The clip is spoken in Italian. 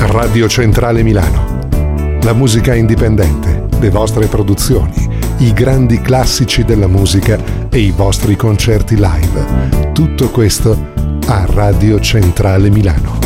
Radio Centrale Milano. La musica indipendente, le vostre produzioni, i grandi classici della musica e i vostri concerti live. Tutto questo a Radio Centrale Milano.